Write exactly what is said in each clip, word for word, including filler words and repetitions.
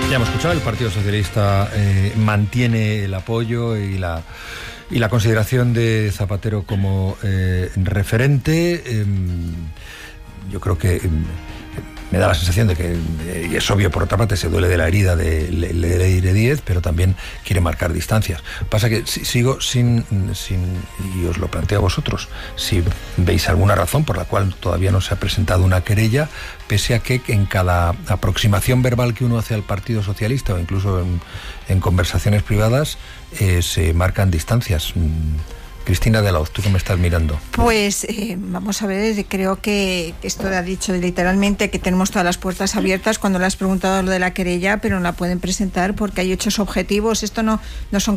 Ya hemos escuchado, el Partido Socialista eh, mantiene el apoyo y la, y la consideración de Zapatero como eh, referente. Eh, yo creo que... Eh, me da la sensación de que, y es obvio, por otra parte, se duele de la herida de Leire Díez, pero también quiere marcar distancias. Pasa que sigo sin, sin, y os lo planteo a vosotros, si veis alguna razón por la cual todavía no se ha presentado una querella, pese a que en cada aproximación verbal que uno hace al Partido Socialista, o incluso en, en conversaciones privadas, eh, se marcan distancias. Cristina de la Hoz, ¿tú que me estás mirando? Pues eh, vamos a ver, creo que esto ha dicho literalmente que tenemos todas las puertas abiertas cuando le has preguntado lo de la querella, pero no la pueden presentar porque hay hechos objetivos. Esto no, no son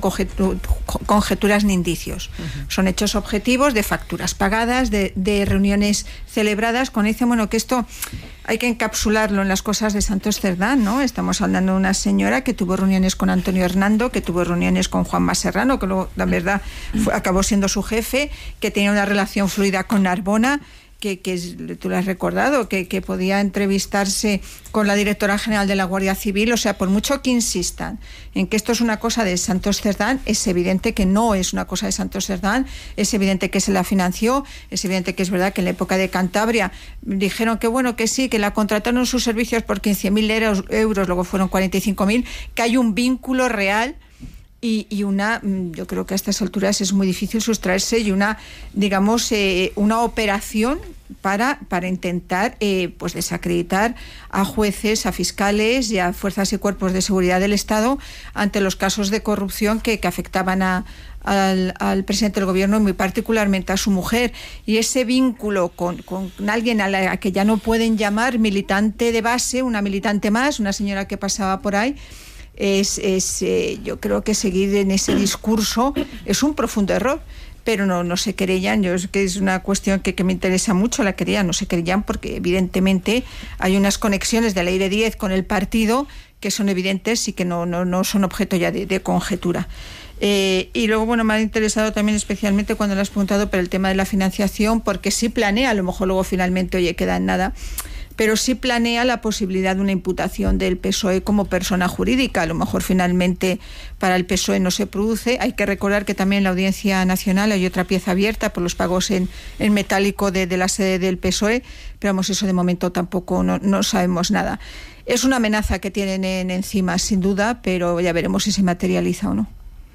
conjeturas ni indicios, uh-huh. Son hechos objetivos de facturas pagadas, de, de reuniones celebradas. Cuando dicen, bueno, que esto hay que encapsularlo en las cosas de Santos Cerdán, ¿no? Estamos hablando de una señora que tuvo reuniones con Antonio Hernando, que tuvo reuniones con Juanma Serrano, que luego, la verdad, fue, acabó siendo su jefe, que tenía una relación fluida con Narbona, que, que tú lo has recordado, que, que podía entrevistarse con la directora general de la Guardia Civil. O sea, por mucho que insistan en que esto es una cosa de Santos Cerdán, es evidente que no es una cosa de Santos Cerdán, es evidente que se la financió, es evidente que es verdad que en la época de Cantabria dijeron que bueno, que sí, que la contrataron sus servicios por quince mil euros, euros, luego fueron cuarenta y cinco mil, que hay un vínculo real. Y, y una, yo creo que a estas alturas es muy difícil sustraerse, y una, digamos, eh, una operación para, para intentar eh, pues desacreditar a jueces, a fiscales y a fuerzas y cuerpos de seguridad del Estado ante los casos de corrupción que, que afectaban a, al, al presidente del gobierno y muy particularmente a su mujer. Y ese vínculo con, con alguien a la que ya no pueden llamar militante de base, una militante más, una señora que pasaba por ahí, Es, es eh, yo creo que seguir en ese discurso es un profundo error, pero no, no se querellan. Yo es que es una cuestión que, que me interesa mucho, la querella. No se querellan porque evidentemente hay unas conexiones de Leire Díez con el partido que son evidentes y que no, no, no son objeto ya de, de conjetura. Eh, y luego, bueno, me ha interesado también especialmente cuando le has preguntado por el tema de la financiación, porque sí planea, a lo mejor luego finalmente, oye, queda en nada, pero sí planea la posibilidad de una imputación del P S O E como persona jurídica. A lo mejor finalmente para el P S O E no se produce. Hay que recordar que también en la Audiencia Nacional hay otra pieza abierta por los pagos en, en metálico de, de la sede del P S O E, pero vamos, eso de momento tampoco no, no sabemos nada. Es una amenaza que tienen en, encima, sin duda, pero ya veremos si se materializa o no.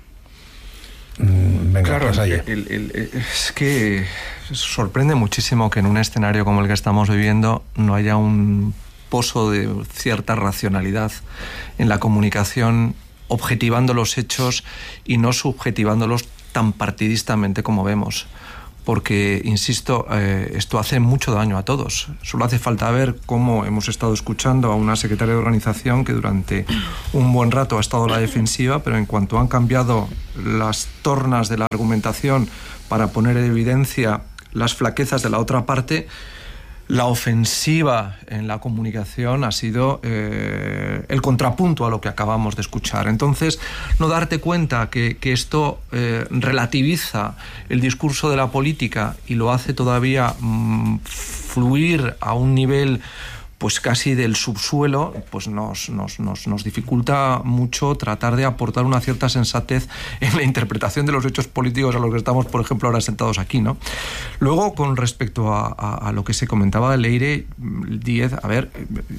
Mm, venga, claro, pues el, el, el, es que sorprende muchísimo que en un escenario como el que estamos viviendo no haya un pozo de cierta racionalidad en la comunicación, objetivando los hechos y no subjetivándolos tan partidistamente como vemos. Porque, insisto, eh, esto hace mucho daño a todos. Solo hace falta ver cómo hemos estado escuchando a una secretaria de organización que durante un buen rato ha estado a la defensiva, pero en cuanto han cambiado las tornas de la argumentación para poner en evidencia las flaquezas de la otra parte, la ofensiva en la comunicación ha sido eh, el contrapunto a lo que acabamos de escuchar. Entonces, no darte cuenta que, que esto eh, relativiza el discurso de la política y lo hace todavía mmm, fluir a un nivel pues casi del subsuelo, pues nos, nos, nos, nos dificulta mucho tratar de aportar una cierta sensatez en la interpretación de los hechos políticos a los que estamos, por ejemplo, ahora sentados aquí, ¿no? Luego, con respecto a, a, a lo que se comentaba de Leire Díez, a ver,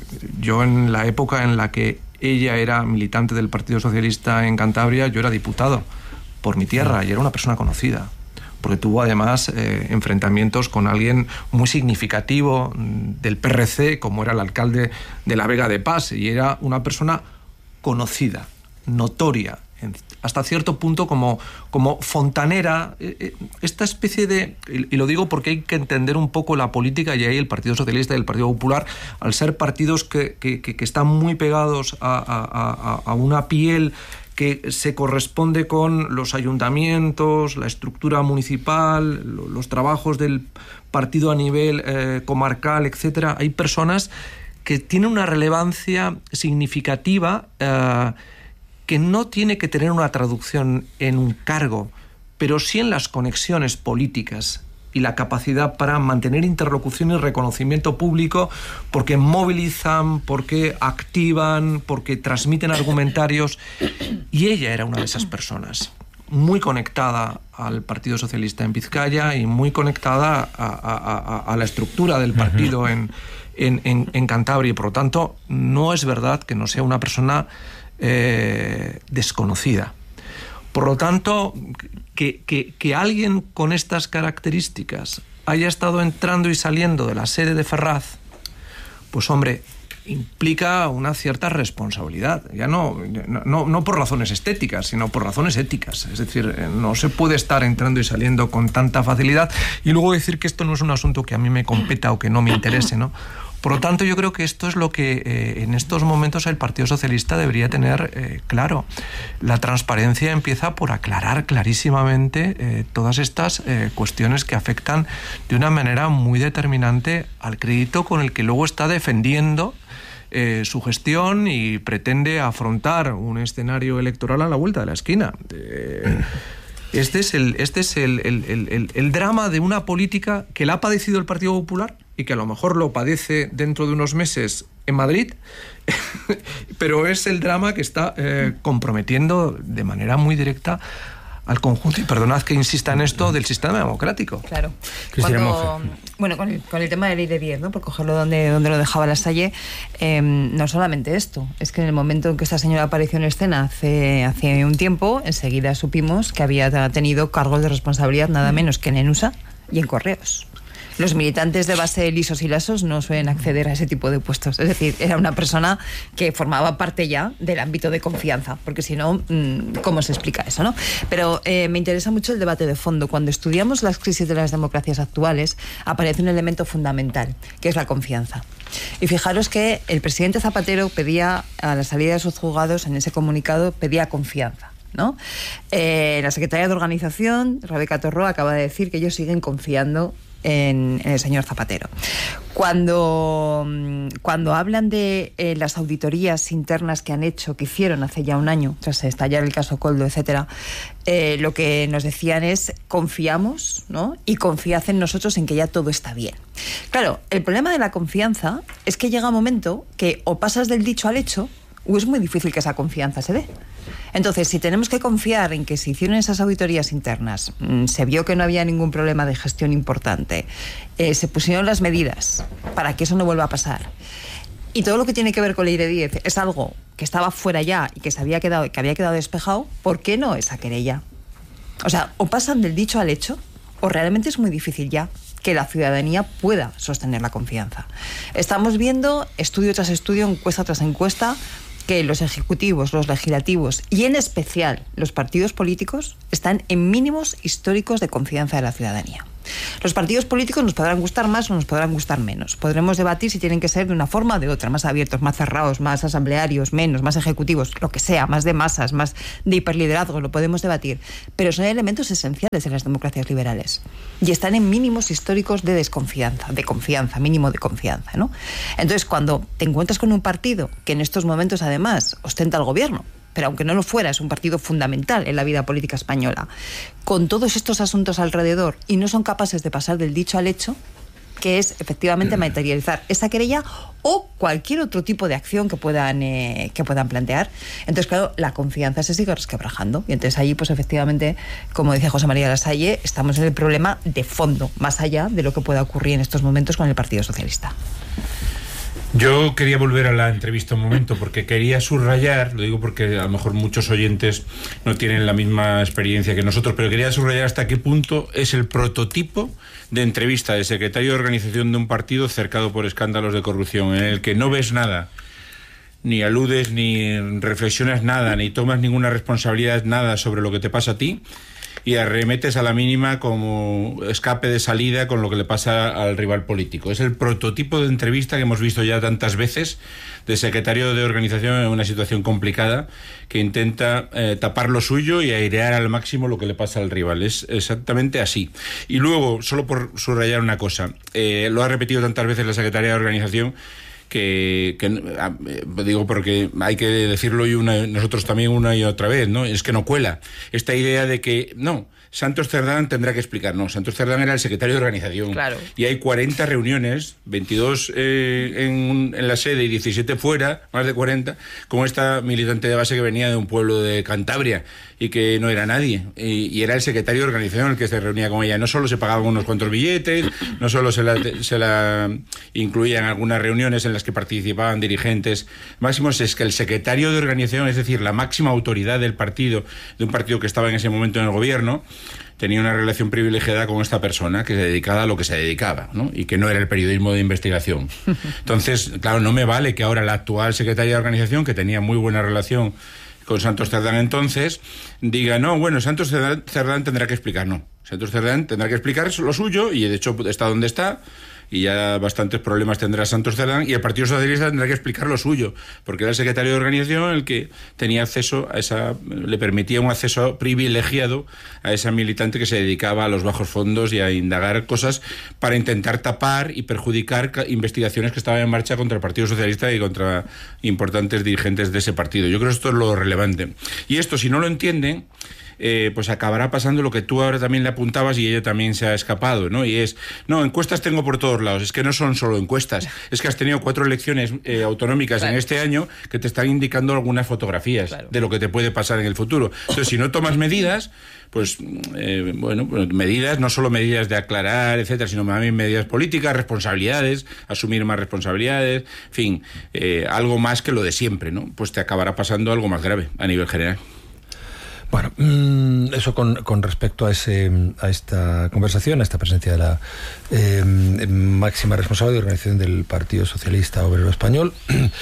yo en la época en la que ella era militante del Partido Socialista en Cantabria, yo era diputado por mi tierra y era una persona conocida, porque tuvo además eh, enfrentamientos con alguien muy significativo del P R C, como era el alcalde de la Vega de Pas, y era una persona conocida, notoria, en, hasta cierto punto como, como fontanera, eh, esta especie de, y lo digo porque hay que entender un poco la política, y ahí el Partido Socialista y el Partido Popular, al ser partidos que, que, que están muy pegados a, a, a, a una piel que se corresponde con los ayuntamientos, la estructura municipal, los trabajos del partido a nivel eh, comarcal, etcétera. Hay personas que tienen una relevancia significativa eh, que no tiene que tener una traducción en un cargo, pero sí en las conexiones políticas y la capacidad para mantener interlocución y reconocimiento público, porque movilizan, porque activan, porque transmiten argumentarios, y ella era una de esas personas, muy conectada al Partido Socialista en Vizcaya y muy conectada a, a, a, a la estructura del partido en, en, en, en Cantabria, y por lo tanto no es verdad que no sea una persona eh, desconocida. Por lo tanto, que, que, que alguien con estas características haya estado entrando y saliendo de la sede de Ferraz, pues hombre, implica una cierta responsabilidad, ya no, no, no por razones estéticas, sino por razones éticas. Es decir, no se puede estar entrando y saliendo con tanta facilidad y luego decir que esto no es un asunto que a mí me competa o que no me interese, ¿no? Por lo tanto, yo creo que esto es lo que eh, en estos momentos el Partido Socialista debería tener eh, claro. La transparencia empieza por aclarar clarísimamente eh, todas estas eh, cuestiones que afectan de una manera muy determinante al crédito con el que luego está defendiendo eh, su gestión y pretende afrontar un escenario electoral a la vuelta de la esquina. Eh, este es el, este es el, el, el, el, el drama de una política que la ha padecido el Partido Popular y que a lo mejor lo padece dentro de unos meses en Madrid, pero es el drama que está eh, comprometiendo de manera muy directa al conjunto, y perdonad que insista en esto, del sistema democrático. Claro. Cuando, bueno, con el, con el tema de ley de diez, ¿no? Por cogerlo donde, donde lo dejaba Lasalle, eh, no solamente esto, es que en el momento en que esta señora apareció en escena hace, hace un tiempo, enseguida supimos que había tenido cargos de responsabilidad nada menos que en ENUSA y en Correos. Los militantes de base lisos y lasos no suelen acceder a ese tipo de puestos. Es decir, era una persona que formaba parte ya del ámbito de confianza, porque si no, ¿cómo se explica eso, no? Pero eh, me interesa mucho el debate de fondo. Cuando estudiamos las crisis de las democracias actuales, aparece un elemento fundamental, que es la confianza. Y fijaros que el presidente Zapatero pedía, a la salida de sus juzgados, en ese comunicado, pedía confianza, ¿no? Eh, la secretaria de Organización, Rebeca Torró, acaba de decir que ellos siguen confiando En, en el señor Zapatero. Cuando, cuando hablan de eh, las auditorías internas que han hecho, que hicieron hace ya un año, tras estallar el caso Koldo, etcétera, eh, lo que nos decían es: confiamos, ¿no? Y confiad en nosotros en que ya todo está bien. Claro, el problema de la confianza es que llega un momento que o pasas del dicho al hecho, o es muy difícil que esa confianza se dé. Entonces, si tenemos que confiar en que se hicieron esas auditorías internas, mmm, se vio que no había ningún problema de gestión importante, eh, se pusieron las medidas para que eso no vuelva a pasar, y todo lo que tiene que ver con ley de diez es algo que estaba fuera ya y que se había quedado, que había quedado despejado, ¿por qué no esa querella? O sea, o pasan del dicho al hecho, o realmente es muy difícil ya que la ciudadanía pueda sostener la confianza. Estamos viendo estudio tras estudio, encuesta tras encuesta, que los ejecutivos, los legislativos y en especial los partidos políticos están en mínimos históricos de confianza de la ciudadanía. Los partidos políticos nos podrán gustar más o nos podrán gustar menos. Podremos debatir si tienen que ser de una forma o de otra, más abiertos, más cerrados, más asamblearios, menos, más ejecutivos, lo que sea, más de masas, más de hiperliderazgo, lo podemos debatir. Pero son elementos esenciales en las democracias liberales y están en mínimos históricos de desconfianza, de confianza, mínimo de confianza, ¿no? Entonces, cuando te encuentras con un partido que en estos momentos además ostenta el gobierno, pero aunque no lo fuera, es un partido fundamental en la vida política española, con todos estos asuntos alrededor y no son capaces de pasar del dicho al hecho, que es efectivamente materializar esa querella o cualquier otro tipo de acción que puedan, eh, que puedan plantear. Entonces, claro, la confianza se sigue resquebrajando. Y entonces ahí, pues efectivamente, como decía José María Lasalle, estamos en el problema de fondo, más allá de lo que pueda ocurrir en estos momentos con el Partido Socialista. Yo quería volver a la entrevista un momento porque quería subrayar, lo digo porque a lo mejor muchos oyentes no tienen la misma experiencia que nosotros, pero quería subrayar hasta qué punto es el prototipo de entrevista de secretario de organización de un partido cercado por escándalos de corrupción, en el que no ves nada, ni aludes, ni reflexionas nada, ni tomas ninguna responsabilidad, nada sobre lo que te pasa a ti, y arremetes a la mínima como escape de salida con lo que le pasa al rival político. Es el prototipo de entrevista que hemos visto ya tantas veces de secretario de organización en una situación complicada que intenta eh, tapar lo suyo y airear al máximo lo que le pasa al rival. Es exactamente así. Y luego, solo por subrayar una cosa, eh, lo ha repetido tantas veces la secretaria de organización, que, que digo porque hay que decirlo y una, nosotros también una y otra vez, ¿no? Es que no cuela esta idea de que no, Santos Cerdán tendrá que explicar. No, Santos Cerdán era el secretario de organización. Claro. Y hay cuarenta reuniones, veintidós eh, en, en la sede y diecisiete fuera, más de cuarenta, con esta militante de base que venía de un pueblo de Cantabria y que no era nadie. Y, y era el secretario de organización el que se reunía con ella. No solo se pagaban unos cuantos billetes, no solo se la, se la incluían algunas reuniones en las que participaban dirigentes máximos, es que el secretario de organización, es decir, la máxima autoridad del partido, de un partido que estaba en ese momento en el gobierno, tenía una relación privilegiada con esta persona que se dedicaba a lo que se dedicaba, ¿no? Y que no era el periodismo de investigación. Entonces, claro, no me vale que ahora la actual secretaria de organización, que tenía muy buena relación con Santos Cerdán entonces, diga, no, bueno, Santos Cerdán, Cerdán tendrá que explicar. No, Santos Cerdán tendrá que explicar lo suyo y de hecho está donde está, y ya bastantes problemas tendrá Santos Cerdán, y el Partido Socialista tendrá que explicar lo suyo, porque era el secretario de organización el que tenía acceso a esa, le permitía un acceso privilegiado a esa militante que se dedicaba a los bajos fondos y a indagar cosas para intentar tapar y perjudicar investigaciones que estaban en marcha contra el Partido Socialista y contra importantes dirigentes de ese partido. Yo creo que esto es lo relevante. Y esto, si no lo entienden, Eh, pues acabará pasando lo que tú ahora también le apuntabas y ella también se ha escapado, ¿no? Y es, no, encuestas tengo por todos lados, es que no son solo encuestas, es que has tenido cuatro elecciones eh, autonómicas claro. en este año que te están indicando algunas fotografías claro. de lo que te puede pasar en el futuro. Entonces, si no tomas medidas, pues, eh, bueno, medidas, no solo medidas de aclarar, etcétera, sino también medidas políticas, responsabilidades, asumir más responsabilidades, en fin, eh, algo más que lo de siempre, ¿no? Pues te acabará pasando algo más grave a nivel general. Bueno, eso con, con respecto a ese a esta conversación, a esta presencia de la eh, máxima responsable de organización del Partido Socialista Obrero Español.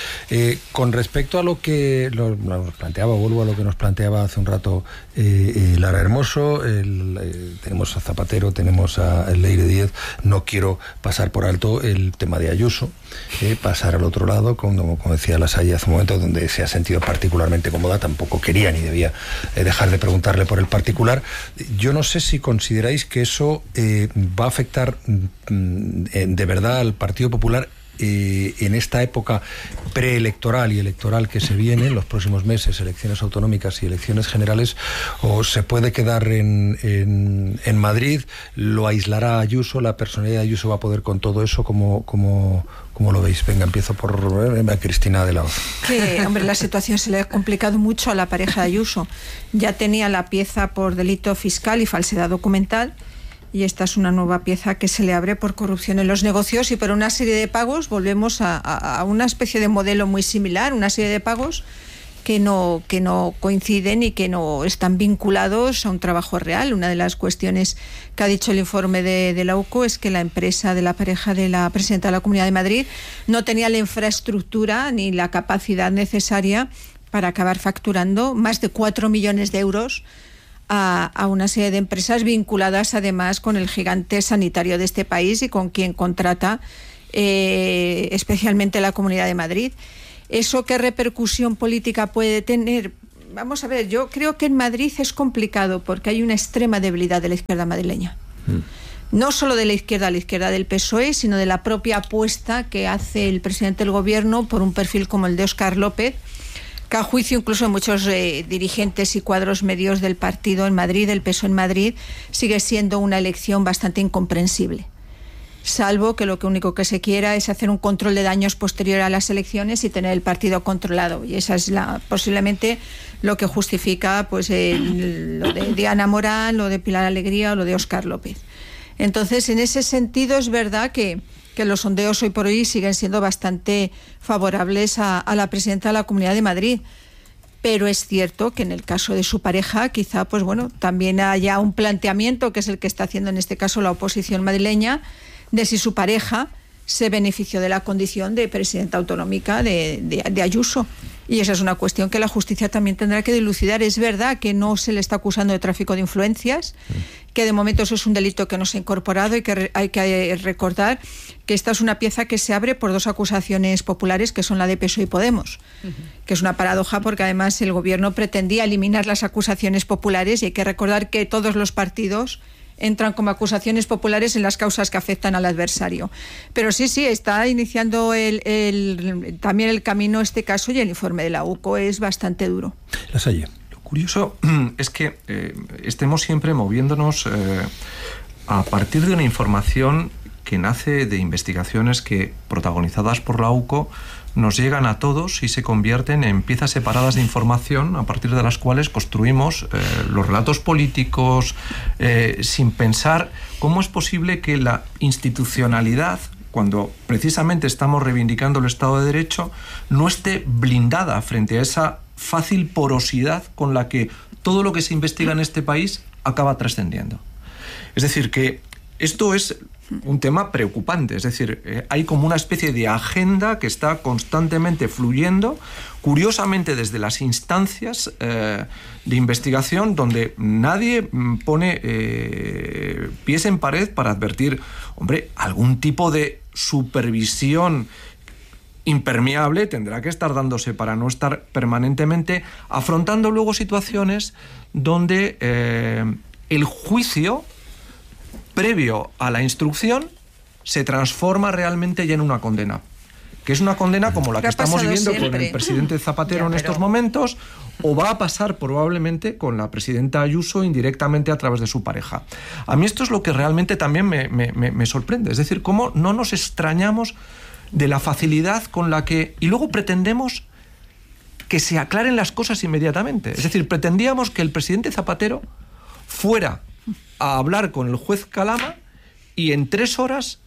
Eh, con respecto a lo que nos planteaba, vuelvo a lo que nos planteaba hace un rato eh, eh, Lara Hermoso, el, eh, tenemos a Zapatero, tenemos a Leire Díez, no quiero pasar por alto el tema de Ayuso, eh, pasar al otro lado, como, como decía Lasalle hace un momento, donde se ha sentido particularmente cómoda, tampoco quería ni debía eh, dejar de preguntarle por el particular. Yo no sé si consideráis que eso eh, va a afectar mm, de verdad al Partido Popular eh, en esta época preelectoral y electoral que se viene, en los próximos meses, elecciones autonómicas y elecciones generales, o se puede quedar en, en, en Madrid, lo aislará Ayuso, la personalidad de Ayuso va a poder con todo eso, como... como ¿Cómo lo veis? Venga, empiezo por eh, Cristina de la Hoz. Que, hombre, la situación se le ha complicado mucho a la pareja de Ayuso. Ya tenía la pieza por delito fiscal y falsedad documental, y esta es una nueva pieza que se le abre por corrupción en los negocios y por una serie de pagos. Volvemos a, a, a una especie de modelo muy similar, una serie de pagos que no, que no coinciden y que no están vinculados a un trabajo real. Una de las cuestiones que ha dicho el informe de, de la U C O es que la empresa de la pareja de la presidenta de la Comunidad de Madrid no tenía la infraestructura ni la capacidad necesaria para acabar facturando más de cuatro millones de euros a, a una serie de empresas vinculadas además con el gigante sanitario de este país y con quien contrata eh, especialmente la Comunidad de Madrid. ¿Eso qué repercusión política puede tener? Vamos a ver, yo creo que en Madrid es complicado porque hay una extrema debilidad de la izquierda madrileña. Mm. No solo de la izquierda, la izquierda del P S O E, sino de la propia apuesta que hace el presidente del gobierno por un perfil como el de Óscar López, que a juicio incluso de muchos eh, dirigentes y cuadros medios del partido en Madrid, del P S O E en Madrid, sigue siendo una elección bastante incomprensible. Salvo que lo que único que se quiera es hacer un control de daños posterior a las elecciones y tener el partido controlado. Y esa es la posiblemente lo que justifica pues el, lo de Diana Morán, lo de Pilar Alegría o lo de Óscar López. Entonces, en ese sentido es verdad que, que los sondeos hoy por hoy siguen siendo bastante favorables a, a la presidenta de la Comunidad de Madrid. Pero es cierto que en el caso de su pareja quizá pues bueno también haya un planteamiento, que es el que está haciendo en este caso la oposición madrileña, de si su pareja se benefició de la condición de presidenta autonómica de, de, de Ayuso. Y esa es una cuestión que la justicia también tendrá que dilucidar. Es verdad que no se le está acusando de tráfico de influencias, que de momento eso es un delito que no se ha incorporado y que re, hay que recordar que esta es una pieza que se abre por dos acusaciones populares que son la de P S O E y Podemos, uh-huh. que es una paradoja porque además el gobierno pretendía eliminar las acusaciones populares y hay que recordar que todos los partidos entran como acusaciones populares en las causas que afectan al adversario. Pero sí, sí, está iniciando el, el, también el camino este caso, y el informe de la U C O es bastante duro. Lasalle. Lo curioso es que eh, estemos siempre moviéndonos eh, a partir de una información que nace de investigaciones que, protagonizadas por la U C O, nos llegan a todos y se convierten en piezas separadas de información a partir de las cuales construimos eh, los relatos políticos eh, sin pensar cómo es posible que la institucionalidad, cuando precisamente estamos reivindicando el Estado de Derecho, no esté blindada frente a esa fácil porosidad con la que todo lo que se investiga en este país acaba trascendiendo. Es decir, que esto es un tema preocupante, es decir, eh, hay como una especie de agenda que está constantemente fluyendo, curiosamente desde las instancias eh, de investigación, donde nadie pone eh, pies en pared para advertir, hombre, algún tipo de supervisión impermeable tendrá que estar dándose para no estar permanentemente afrontando luego situaciones donde eh, el juicio previo a la instrucción se transforma realmente ya en una condena, que es una condena como la que estamos viviendo siempre con el presidente Zapatero ya, en estos pero... momentos, o va a pasar probablemente con la presidenta Ayuso indirectamente a través de su pareja. A mí esto es lo que realmente también me, me, me, me sorprende, es decir, cómo no nos extrañamos de la facilidad con la que... Y luego pretendemos que se aclaren las cosas inmediatamente. Es decir, pretendíamos que el presidente Zapatero fuera a hablar con el juez Calama y en tres horas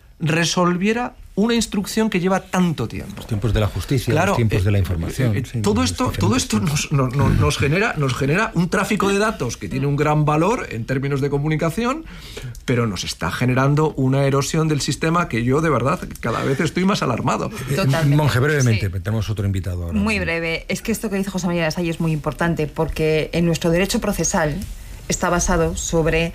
resolviera una instrucción que lleva tanto tiempo. Los tiempos de la justicia, claro, los tiempos eh, de la información. Eh, eh, sí, todo esto, todo esto nos, nos, nos, genera, nos genera un tráfico de datos que tiene un gran valor en términos de comunicación, pero nos está generando una erosión del sistema que yo, de verdad, cada vez estoy más alarmado. Totalmente. Monje, brevemente, sí. Tenemos otro invitado ahora. Muy breve. Es que esto que dice José María Lasalle es muy importante, porque en nuestro derecho procesal está basado sobre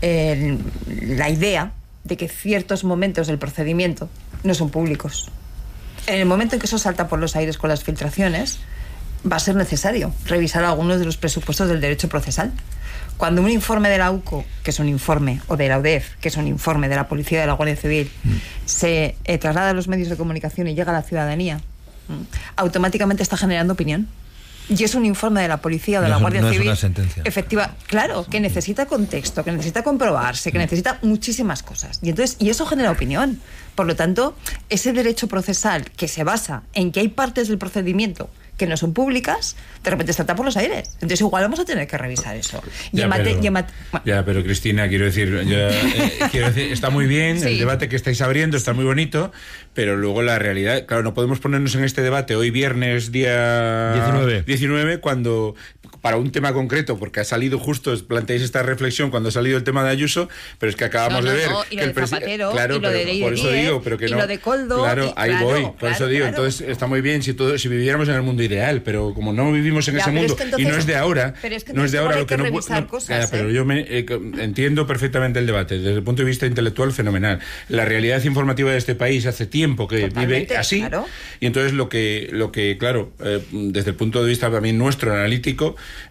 eh, la idea de que ciertos momentos del procedimiento no son públicos. En el momento en que eso salta por los aires con las filtraciones, va a ser necesario revisar algunos de los presupuestos del derecho procesal. Cuando un informe de la U C O, que es un informe, o de la U D E F, que es un informe de la Policía y de la Guardia Civil, mm. se eh, traslada a los medios de comunicación y llega a la ciudadanía, mm, automáticamente está generando opinión. Y es un informe de la policía o de no la Guardia no Civil. Es una sentencia. Efectiva, claro, que necesita contexto, que necesita comprobarse, que necesita muchísimas cosas. Y entonces, y eso genera opinión. Por lo tanto, ese derecho procesal que se basa en que hay partes del procedimiento que no son públicas, de repente salta por los aires. Entonces igual vamos a tener que revisar eso. Y ya, en mate, pero, y en mate, ya, pero Cristina, quiero decir, ya, eh, quiero decir, está muy bien sí. el debate que estáis abriendo, está muy bonito, pero luego la realidad, claro, no podemos ponernos en este debate hoy viernes día diecinueve, diecinueve cuando para un tema concreto, porque ha salido justo, planteáis esta reflexión cuando ha salido el tema de Ayuso, pero es que acabamos no, no, de ver no, y que lo el de Zapatero, claro, y lo pero, de Ley por de eso diez, digo, pero que y no, lo de Coldo, claro, y, ahí claro, voy, por claro, eso digo, claro. entonces está muy bien si todo, si viviéramos en el mundo ideal, pero como no vivimos en ya, ese mundo, es que entonces, y no es de ahora, es que no es de ahora hay lo que, que no revisar no, cosas, ya, ¿eh? pero yo me, eh, entiendo perfectamente el debate, desde el punto de vista intelectual fenomenal. La realidad informativa de este país hace tiempo que Totalmente, vive así, claro. Y entonces lo que, lo que claro, eh, desde el punto de vista también nuestro analítico,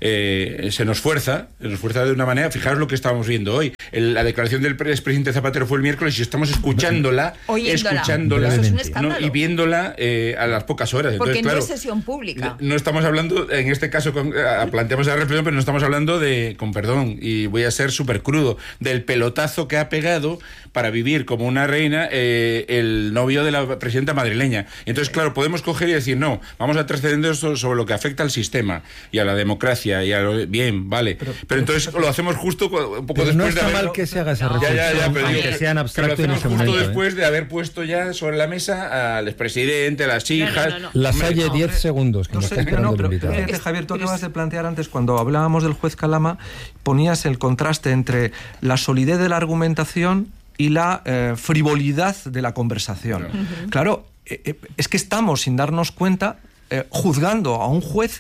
eh, se nos fuerza, se nos fuerza de una manera, fijaros lo que estábamos viendo hoy. El, la declaración del expresidente Zapatero fue el miércoles y estamos escuchándola, Oyéndola. escuchándola Eso es un escándalo. ¿no? y viéndola eh, a las pocas horas. Entonces, porque no claro, es sesión pública. No estamos hablando, en este caso, con, planteamos la reflexión, pero no estamos hablando de, con perdón, y voy a ser súper crudo, del pelotazo que ha pegado para vivir como una reina eh, el novio de la presidenta madrileña. Entonces, claro, podemos coger y decir, no, vamos a trascender esto sobre lo que afecta al sistema y a la democracia y a lo, bien, vale. Pero, pero, pero entonces pero, lo hacemos justo un poco después no está de haber... mal que se haga esa no, reflexión, ya, ya, ya, pero aunque digo, sea en abstracto en ese justo momento. Justo después ¿eh? de haber puesto ya sobre la mesa al expresidente, a las hijas... No, no, no, no. Lasalle, diez no, segundos, que no nos sé, está esperando no, pero, el invitado. fíjate, Javier, tú acabas de plantear antes, cuando hablábamos del juez Calama, ponías el contraste entre la solidez de la argumentación y la eh, frivolidad de la conversación. Uh-huh. Claro, eh, es que estamos, sin darnos cuenta, eh, juzgando a un juez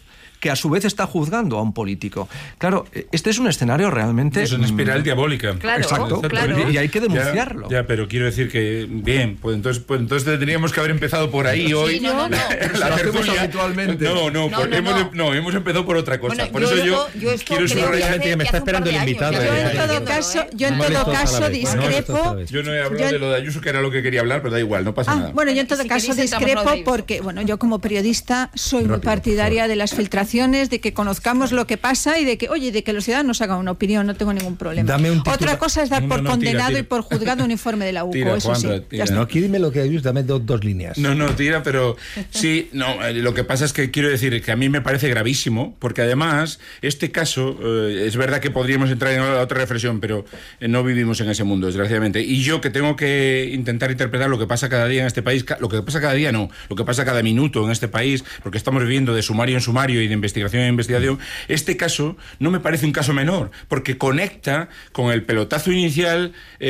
que a su vez está juzgando a un político. Claro, este es un escenario realmente... Es una espiral diabólica. Claro, exacto, claro. Y hay que denunciarlo. Ya, ya, pero quiero decir que, bien, pues entonces, pues entonces tendríamos que haber empezado por ahí hoy. Sí, no, no, no. La lo hacemos tertulia. habitualmente. No, no, No, por, no, hemos, no. no, hemos empezado por otra cosa. Bueno, por yo eso esto- yo, yo esto quiero creo que subrayar... hace- que me que está hace un esperando par el de invitado. años, Yo ya en estoy todo diciéndolo, caso, ¿eh? yo en No todo molestes a la caso vez, no molestes a la discrepo. vez. Yo no he hablado Yo- de lo de Ayuso, que era lo que quería hablar, pero da igual, no pasa Ah, nada. bueno, yo en todo Si caso queréis, entramos discrepo lo de Ayuso. porque, bueno, yo como periodista soy muy Rápido, por partidaria favor. de las filtraciones, de que conozcamos lo que pasa y de que, oye, de que los ciudadanos hagan una opinión, no tengo ningún problema. Dame un Otra titular- cosa es dar No, por no, tira, condenado tira. y por juzgado un informe de la U C O, Tira, eso sí. Juanra, ya tira. está. No, aquí dime lo que hay, dame do- dos líneas. No, no, tira, pero sí, no, eh, lo que pasa es que quiero decir que a mí me parece gravísimo, porque además este caso, eh, es verdad que podríamos entrar en otra reflexión, pero eh, no vivimos en ese mundo, desgraciadamente. Y yo que tengo que intentar interpretar lo que pasa cada día en este país, ca- lo que pasa cada día no, lo que pasa cada minuto en este país, porque estamos viviendo de sumario en sumario y de investigación en investigación, este caso no me parece un caso menor, porque conecta con el pelotazo inicial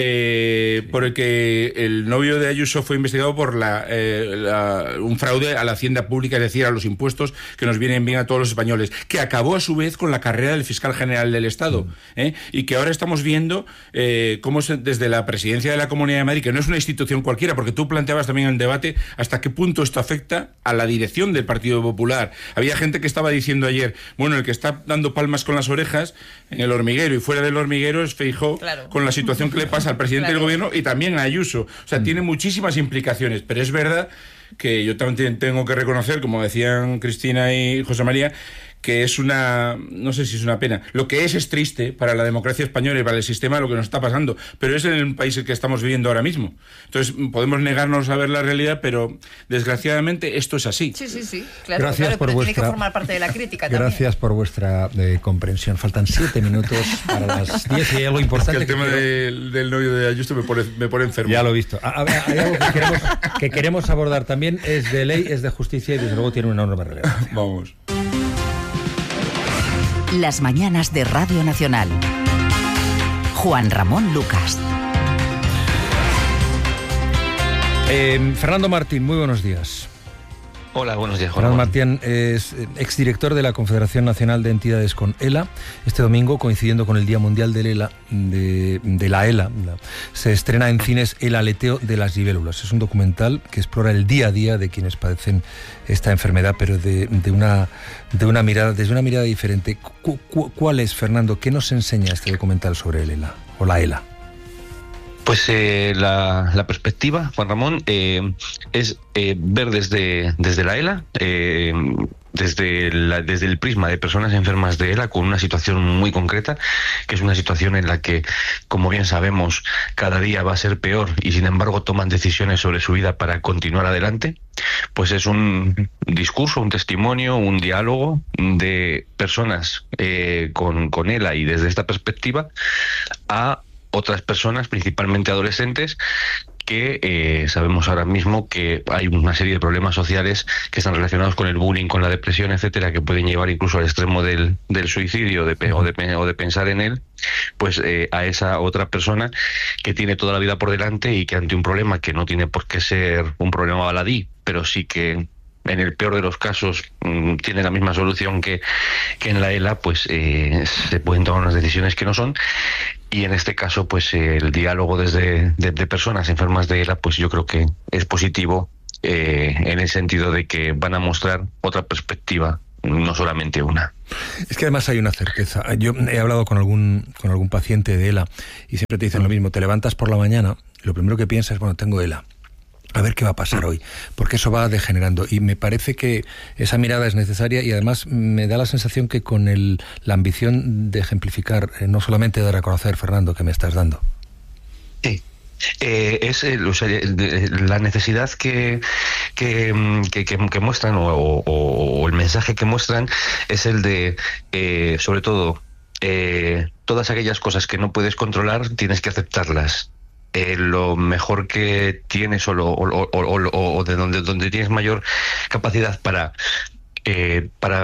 eh, por el que el novio de Ayuso fue investigado por la, eh, la- un fraude a la hacienda pública, es decir, a los impuestos que nos vienen bien a todos los españoles, que acabó a su vez con la carrera del fiscal general del Estado, ¿eh? Y que ahora estamos viendo eh, cómo se, desde la presidencia de la Comunidad de Madrid, que no es una institución cualquiera, porque tú planteabas también en el debate hasta qué punto esto afecta a la dirección del Partido Popular. Había gente que estaba diciendo ayer, bueno, el que está dando palmas con las orejas en el hormiguero y fuera del hormiguero es Feijóo, Claro. con la situación que le pasa al presidente Claro. del gobierno y también a Ayuso. O sea, tiene muchísimas implicaciones, pero es verdad que yo también tengo que reconocer, como decían Cristina y José María, que es una, no sé si es una pena, lo que es es triste para la democracia española y para el sistema lo que nos está pasando, pero es en el país el que estamos viviendo ahora mismo. Entonces podemos negarnos a ver la realidad, pero desgraciadamente esto es así. Sí, sí, sí. Claro, Gracias claro, por pero vuestra- tiene que formar parte de la crítica también. Gracias por vuestra eh, comprensión. Faltan siete minutos para las diez y hay algo Es que importante. el tema quiero- del, del novio de Ayuso me pone, me pone enfermo. Ya lo he visto. A- a ver, hay algo que queremos, que queremos abordar también. Es de ley, es de justicia y desde luego tiene una enorme relevancia. Vamos. Las mañanas de Radio Nacional. Juan Ramón Lucas. Eh, Fernando Martín, muy buenos días. Hola, buenos días, Juan. Fernando Martín es eh, exdirector de la Confederación Nacional de Entidades con ELA. Este domingo, coincidiendo con el Día Mundial del ELA, de, de la ELA, la- se estrena en cines El aleteo de las libélulas. Es un documental que explora el día a día de quienes padecen esta enfermedad, pero de, de una, de una mirada, desde una mirada diferente. Cu- cu- ¿Cuál es, Fernando? ¿Qué nos enseña este documental sobre el ELA o la ELA? Pues eh, la, la perspectiva, Juan Ramón, eh, es eh, ver desde, desde la ELA, eh, desde, la, desde el prisma de personas enfermas de ELA, con una situación muy concreta, que es una situación en la que, como bien sabemos, cada día va a ser peor y sin embargo toman decisiones sobre su vida para continuar adelante. Pues es un discurso, un testimonio, un diálogo de personas eh, con, con ELA y desde esta perspectiva a otras personas, principalmente adolescentes, que eh, sabemos ahora mismo que hay una serie de problemas sociales que están relacionados con el bullying, con la depresión, etcétera, que pueden llevar incluso al extremo del, del suicidio de, o, de, o de pensar en él, pues eh, a esa otra persona que tiene toda la vida por delante y que ante un problema que no tiene por qué ser un problema baladí, pero sí que en el peor de los casos mmm, tiene la misma solución que, que en la ELA, pues eh, se pueden tomar unas decisiones que no son. Y en este caso, pues eh, el diálogo desde de, de personas enfermas de ELA, pues yo creo que es positivo eh, en el sentido de que van a mostrar otra perspectiva, no solamente una. Es que además hay una certeza. Yo he hablado con algún, con algún paciente de ELA y siempre te dicen lo mismo. Te levantas por la mañana, lo primero que piensas es, bueno, tengo ELA. A ver qué va a pasar hoy, porque eso va degenerando. Y me parece que esa mirada es necesaria y además me da la sensación que con el, la ambición de ejemplificar, eh, no solamente de reconocer, Fernando, que me estás dando. Sí. Eh, es eh, o sea, de, la necesidad que que, que, que, que muestran o, o, o el mensaje que muestran es el de, eh, sobre todo, eh, todas aquellas cosas que no puedes controlar, tienes que aceptarlas. Eh, lo mejor que tienes o, lo, o, o, o, o de donde, donde tienes mayor capacidad para, eh, para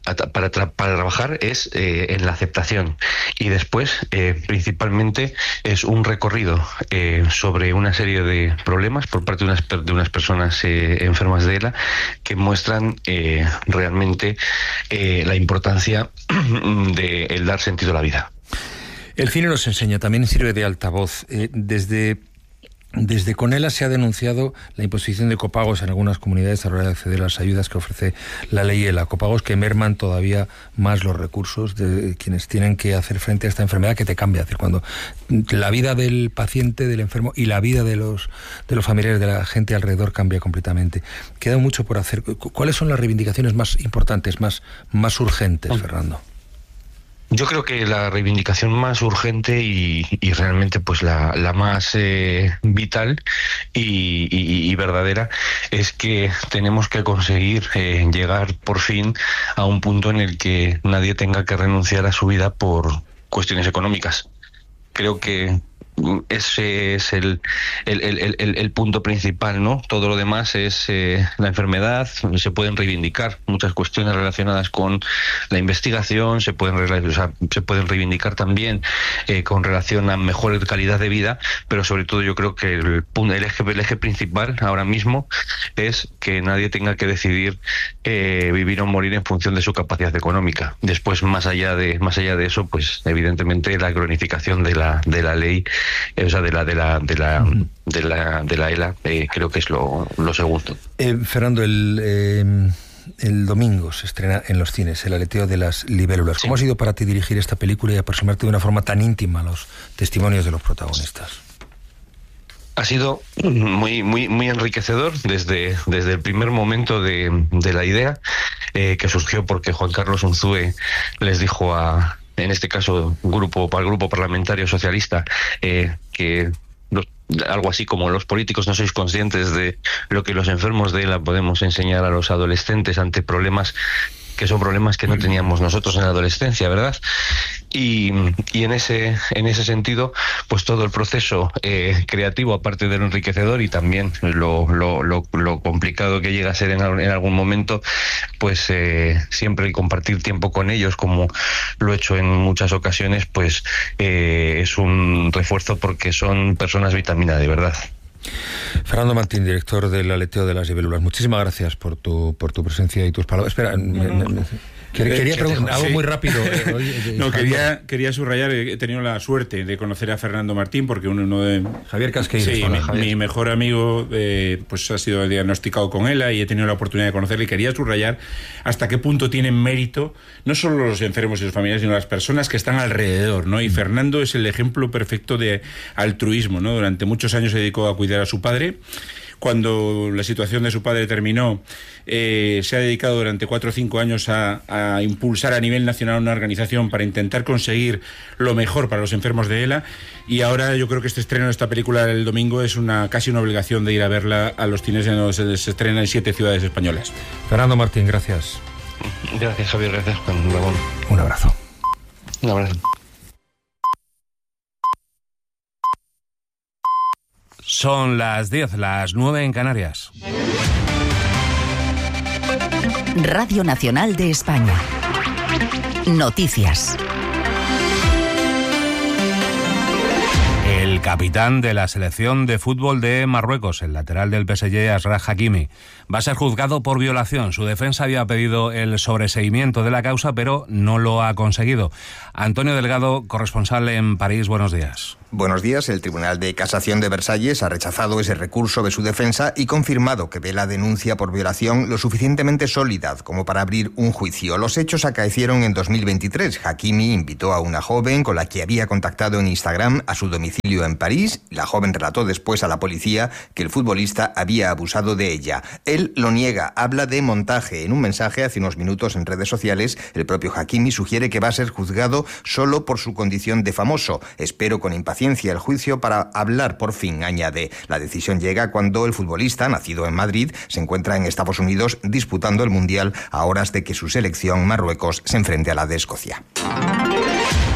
para, tra para trabajar es eh, en la aceptación, y después eh, principalmente es un recorrido eh, sobre una serie de problemas por parte de unas, de unas personas eh, enfermas de ELA que muestran eh, realmente eh, la importancia de el dar sentido a la vida. El cine nos enseña, también sirve de altavoz. Eh, desde... Desde CONELA se ha denunciado la imposición de copagos en algunas comunidades a la hora de acceder a las ayudas que ofrece la ley ELA, copagos que merman todavía más los recursos de quienes tienen que hacer frente a esta enfermedad que te cambia. Es decir, cuando la vida del paciente, del enfermo y la vida de los, de los familiares, de la gente alrededor cambia completamente. Queda mucho por hacer. ¿Cuáles son las reivindicaciones más importantes, más, más urgentes, Fernando? Yo creo que la reivindicación más urgente y, y realmente pues la, la más eh, vital y, y, y verdadera es que tenemos que conseguir eh, llegar por fin a un punto en el que nadie tenga que renunciar a su vida por cuestiones económicas. Creo que ese es el, el, el, el, el punto principal, ¿no? Todo lo demás es eh, la enfermedad. Se pueden reivindicar muchas cuestiones relacionadas con la investigación, se pueden, o sea, se pueden reivindicar también eh, con relación a mejor calidad de vida, pero sobre todo yo creo que el, el, eje, el eje principal ahora mismo es que nadie tenga que decidir eh, vivir o morir en función de su capacidad económica. Después, más allá de más allá de eso, pues evidentemente la cronificación de la de la ley, o sea, de la de la de la de la de la ELA, eh, creo que es lo, lo segundo. Eh, Fernando, el eh, el domingo se estrena en los cines El aleteo de las libélulas. ¿Cómo sí. ha sido para ti dirigir esta película y aproximarte de una forma tan íntima a los testimonios de los protagonistas? Ha sido muy muy muy enriquecedor desde desde el primer momento de, de la idea, eh, que surgió porque Juan Carlos Unzúe les dijo a, en este caso, grupo para el grupo parlamentario socialista, eh, que los, algo así como los políticos no sois conscientes de lo que los enfermos de ELA podemos enseñar a los adolescentes ante problemas que son problemas que no teníamos nosotros en la adolescencia, ¿verdad? Y, y en ese en ese sentido, pues todo el proceso eh, creativo, aparte de lo enriquecedor y también lo, lo, lo, lo complicado que llega a ser en, en algún momento, pues eh, siempre compartir tiempo con ellos, como lo he hecho en muchas ocasiones, pues eh, es un refuerzo porque son personas vitamina de verdad. Fernando Martín, director del aleteo de las libélulas, muchísimas gracias por tu por tu presencia y tus palabras. Espera, no, no. Me, me, quería, quería preguntar algo sí. muy rápido. Eh, oye, no, quería, quería subrayar, he tenido la suerte de conocer a Fernando Martín, porque uno, uno de... Javier Casqueiro. Sí, Hola, mi, Javier. mi mejor amigo eh, pues ha sido diagnosticado con ELA y he tenido la oportunidad de conocerle, y quería subrayar hasta qué punto tienen mérito no solo los enfermos y sus familiares, sino las personas que están alrededor, ¿no? Y mm. Fernando es el ejemplo perfecto de altruismo, ¿no? Durante muchos años se dedicó a cuidar a su padre. Cuando la situación de su padre terminó, eh, se ha dedicado durante cuatro o cinco años a, a impulsar a nivel nacional una organización para intentar conseguir lo mejor para los enfermos de ELA, y ahora yo creo que este estreno de esta película el domingo es una casi una obligación de ir a verla a los cines en los que se estrena en siete ciudades españolas. Fernando Martín, gracias. Gracias, Javier, gracias, Juan Ramón. Un abrazo. Un abrazo. Son las diez, las nueve en Canarias. Radio Nacional de España. Noticias. El capitán de la selección de fútbol de Marruecos, el lateral del P S G, Achraf Hakimi, va a ser juzgado por violación. Su defensa había pedido el sobreseimiento de la causa, pero no lo ha conseguido. Antonio Delgado, corresponsal en París, buenos días. Buenos días. El Tribunal de Casación de Versalles ha rechazado ese recurso de su defensa y confirmado que ve la denuncia por violación lo suficientemente sólida como para abrir un juicio. Los hechos acaecieron en dos mil veintitrés. Hakimi invitó a una joven con la que había contactado en Instagram a su domicilio en París. La joven relató después a la policía que el futbolista había abusado de ella. Él lo niega, habla de montaje. En un mensaje hace unos minutos en redes sociales, el propio Hakimi sugiere que va a ser juzgado solo por su condición de famoso. Espero con impaciencia el juicio para hablar por fin, añade. La decisión llega cuando el futbolista, nacido en Madrid, se encuentra en Estados Unidos disputando el Mundial a horas de que su selección, Marruecos, se enfrente a la de Escocia.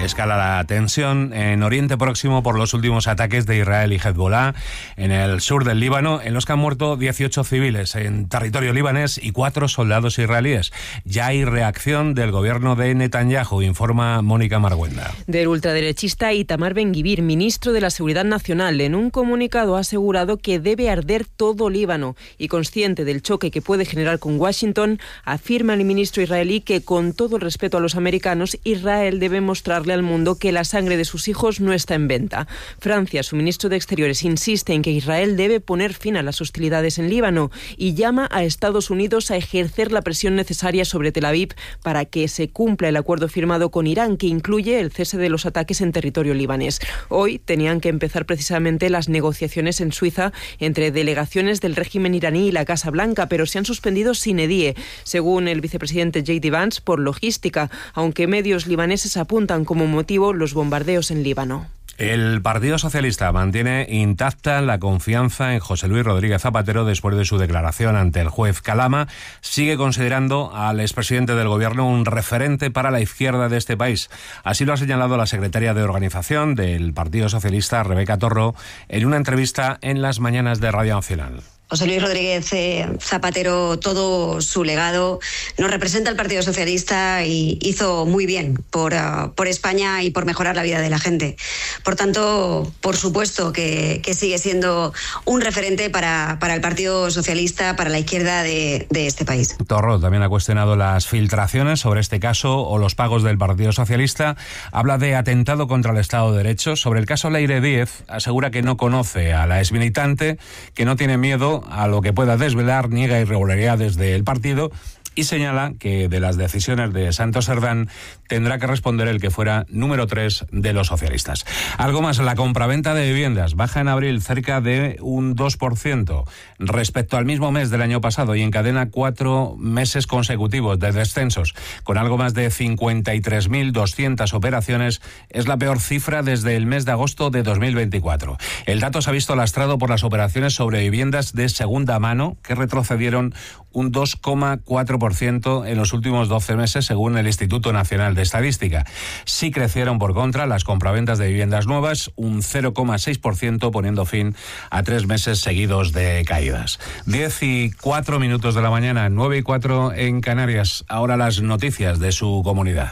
Escala la tensión en Oriente Próximo por los últimos ataques de Israel y Hezbollah en el sur del Líbano, en los que han muerto dieciocho civiles en territorio libanés y cuatro soldados israelíes. Ya hay reacción del gobierno de Netanyahu, informa Mónica Marguenda. Del ultraderechista Itamar Ben-Gvir, ministro de la Seguridad Nacional, en un comunicado ha asegurado que debe arder todo Líbano y, consciente del choque que puede generar con Washington, afirma el ministro israelí que, con todo el respeto a los americanos, Israel debe mostrarle al mundo que la sangre de sus hijos no está en venta. Francia, su ministro de Exteriores, insiste en que Israel debe poner fin a las hostilidades en Líbano y llama a Estados Unidos a ejercer la presión necesaria sobre Tel Aviv para que se cumpla el acuerdo firmado con Irán, que incluye el cese de los ataques en territorio libanés. Hoy tenían que empezar precisamente las negociaciones en Suiza entre delegaciones del régimen iraní y la Casa Blanca, pero se han suspendido sine die, según el vicepresidente J D Vance, por logística, aunque medios libaneses apuntan como motivo los bombardeos en Líbano. El Partido Socialista mantiene intacta la confianza en José Luis Rodríguez Zapatero después de su declaración ante el juez Calama. Sigue considerando al expresidente del Gobierno un referente para la izquierda de este país. Así lo ha señalado la secretaria de organización del Partido Socialista, Rebeca Torro, en una entrevista en las mañanas de Radio Nacional. José Luis Rodríguez eh, Zapatero, todo su legado nos representa al Partido Socialista y hizo muy bien por, uh, por España y por mejorar la vida de la gente. Por tanto, por supuesto que, que sigue siendo un referente para, para el Partido Socialista, para la izquierda de, de este país. Torro también ha cuestionado las filtraciones sobre este caso o los pagos del Partido Socialista. Habla de atentado contra el Estado de Derecho. Sobre el caso Leire Díez, asegura que no conoce a la exmilitante, que no tiene miedo a lo que pueda desvelar, niega irregularidades del partido y señala que de las decisiones de Santos Cerdán tendrá que responder el que fuera número tres de los socialistas. Algo más, la compraventa de viviendas baja en abril cerca de un dos por ciento respecto al mismo mes del año pasado y encadena cuatro meses consecutivos de descensos. Con algo más de cincuenta y tres mil doscientas operaciones, es la peor cifra desde el mes de agosto de dos mil veinticuatro. El dato se ha visto lastrado por las operaciones sobre viviendas de segunda mano, que retrocedieron un dos coma cuatro por ciento en los últimos doce meses, según el Instituto Nacional de Estadística. Sí crecieron, por contra, las compraventas de viviendas nuevas, un cero coma seis por ciento, poniendo fin a tres meses seguidos de caídas. Diez y cuatro minutos de la mañana, nueve y cuatro en Canarias. Ahora las noticias de su comunidad.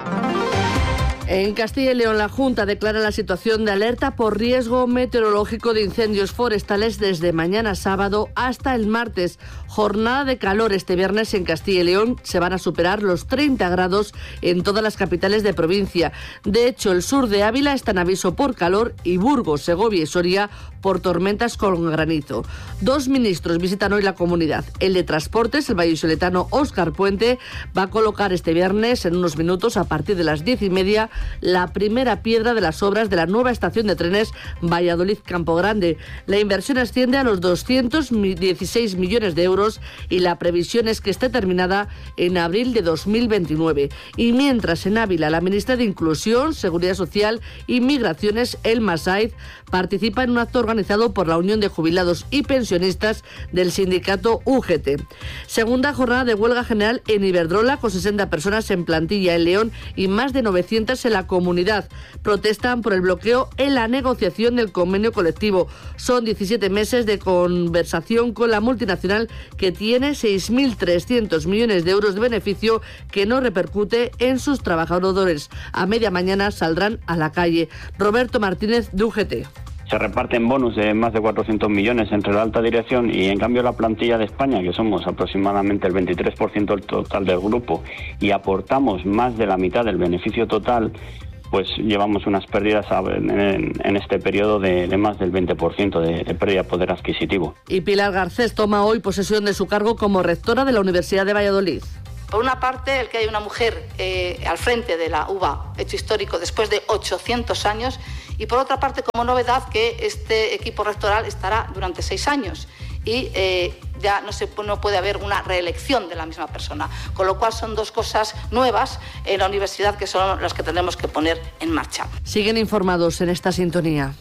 En Castilla y León, la Junta declara la situación de alerta por riesgo meteorológico de incendios forestales desde mañana sábado hasta el martes. Jornada de calor este viernes en Castilla y León. Se van a superar los treinta grados en todas las capitales de provincia. De hecho, el sur de Ávila está en aviso por calor y Burgos, Segovia y Soria por tormentas con granizo. Dos ministros visitan hoy la comunidad. El de Transportes, el vallisoletano Óscar Puente, va a colocar este viernes, en unos minutos, a partir de las diez y media, la primera piedra de las obras de la nueva estación de trenes Valladolid-Campo Grande. La inversión asciende a los doscientos dieciséis millones de euros y la previsión es que esté terminada en abril de dos mil veintinueve. Y mientras en Ávila, la ministra de Inclusión, Seguridad Social y Migraciones, Elma Saiz, participa en un acto organizado por la Unión de Jubilados y Pensionistas del sindicato U G T. Segunda jornada de huelga general en Iberdrola, con sesenta personas en plantilla en León y más de novecientas en la comunidad. Protestan por el bloqueo en la negociación del convenio colectivo. Son diecisiete meses de conversación con la multinacional que tiene seis mil trescientos millones de euros de beneficio que no repercute en sus trabajadores. A media mañana saldrán a la calle. Roberto Martínez, de U G T. Se reparten bonus de más de cuatrocientos millones entre la alta dirección y en cambio la plantilla de España, que somos aproximadamente el veintitrés por ciento del total del grupo y aportamos más de la mitad del beneficio total, pues llevamos unas pérdidas en, en este periodo de, de más del veinte por ciento de, de pérdida de poder adquisitivo. Y Pilar Garcés toma hoy posesión de su cargo como rectora de la Universidad de Valladolid. Por una parte, el que haya una mujer eh, al frente de la U B A, hecho histórico después de ochocientos años, y por otra parte, como novedad, que este equipo rectoral estará durante seis años y eh, ya no, se, no puede haber una reelección de la misma persona, con lo cual son dos cosas nuevas en la universidad que son las que tenemos que poner en marcha. Siguen informados en esta sintonía.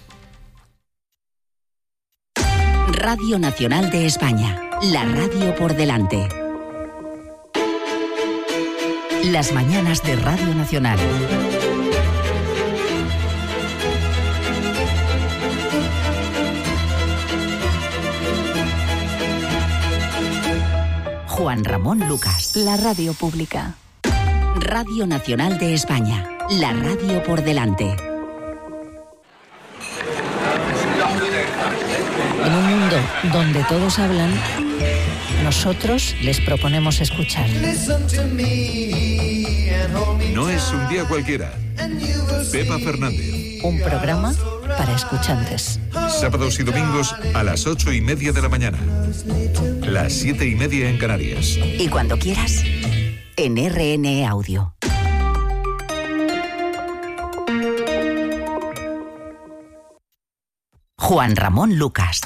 Radio Nacional de España, la radio por delante. Las mañanas de Radio Nacional. Juan Ramón Lucas. La radio pública. Radio Nacional de España. La radio por delante. En un mundo donde todos hablan, nosotros les proponemos escuchar. No es un día cualquiera. Pepa Fernández. Un programa para escuchantes. Sábados y domingos a las ocho y media de la mañana. Las siete y media en Canarias. Y cuando quieras, en R N E Audio. Juan Ramón Lucas.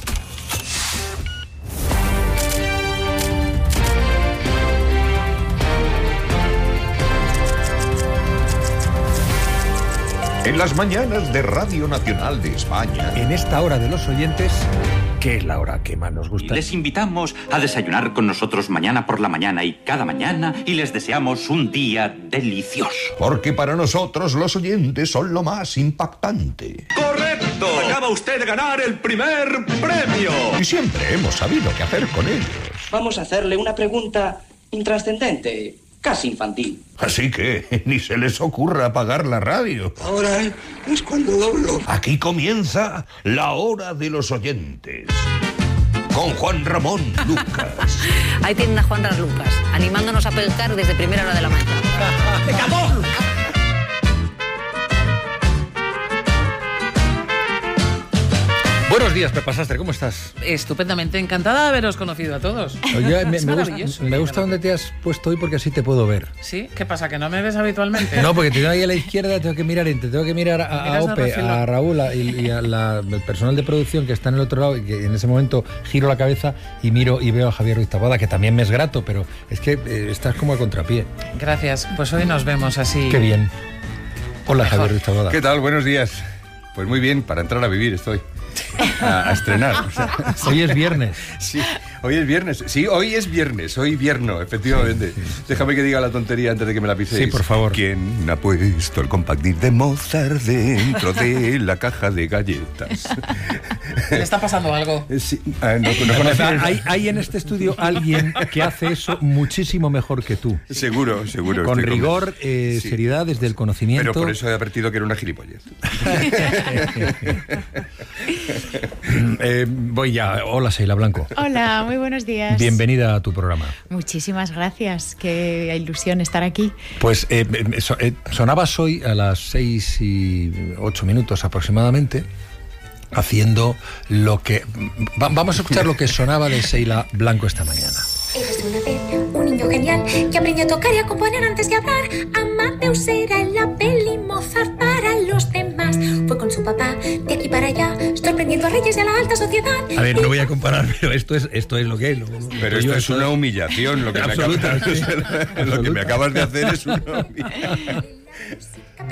En las mañanas de Radio Nacional de España. En esta hora de los oyentes, que es la hora que más nos gusta. Les invitamos a desayunar con nosotros mañana por la mañana y cada mañana y les deseamos un día delicioso. Porque para nosotros los oyentes son lo más impactante. ¡Correcto! Acaba usted de ganar el primer premio. Y siempre hemos sabido qué hacer con ellos. Vamos a hacerle una pregunta intrascendente, casi infantil. Así que ni se les ocurra apagar la radio. Ahora es cuando doblo. Aquí comienza la hora de los oyentes. Con Juan Ramón Lucas. Ahí tienen a Juan Ramón Lucas, animándonos a pescar desde primera hora de la mañana. ¡Me acabó! Buenos días, Pepa Sastre, ¿cómo estás? Estupendamente, encantada de haberos conocido a todos. Oye, me, es me maravilloso. gusta, me gusta donde te has puesto hoy porque así te puedo ver. ¿Sí? ¿Qué pasa? ¿Que no me ves habitualmente? No, porque te tengo ahí a la izquierda, tengo que mirar, te tengo que mirar a, a Ope, a Raúl a, y, y a la, el personal de producción que está en el otro lado y que en ese momento giro la cabeza y miro y veo a Javier Ruiz Taboada, que también me es grato, pero es que eh, estás como a contrapié. Gracias, pues hoy nos vemos así. Qué bien. Hola, Javier Ruiz Taboada. ¿Qué tal? Buenos días. Pues muy bien, para entrar a vivir estoy. A, a estrenar. O sea, hoy es viernes. Sí, hoy es viernes. Sí, hoy es viernes. Hoy vierno, efectivamente. Sí, sí, sí. Déjame que diga la tontería antes de que me la piséis. Sí, por favor. ¿Quién ha puesto el compact disc de Mozart dentro de la caja de galletas? ¿Le está pasando algo? Sí. Ah, no, no, no, no, hay, hay en este estudio alguien que hace eso muchísimo mejor que tú. Seguro, seguro. Con rigor, eh, sí. seriedad, desde el conocimiento. Pero por eso he advertido que era una gilipollez. eh, voy ya. Hola, Seila Blanco. Hola, muy buenos días. Bienvenida a tu programa. Muchísimas gracias. Qué ilusión estar aquí. Pues eh, eh, sonabas hoy a las seis y ocho minutos aproximadamente, haciendo lo que... Va, vamos a escuchar lo que sonaba de Seila Blanco esta mañana. Eres una vez un niño genial que aprendió a tocar y a componer antes de hablar. Amadeus era en la peli Mozart para los demás. Fue con su papá de aquí para allá, sorprendiendo a reyes y a la alta sociedad. A ver, no voy a comparar, pero esto es, esto es lo que es. Lo, lo, pero esto es una humillación. Lo que, me acabas, lo que me acabas de hacer es una humillación.